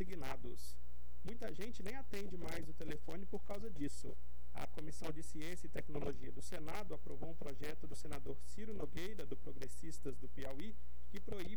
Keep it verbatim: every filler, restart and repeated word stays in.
assignados. Muita gente nem atende mais o telefone por causa disso. A Comissão de Ciência e Tecnologia do Senado aprovou um projeto do senador Ciro Nogueira, do Progressistas do Piauí, que proíbe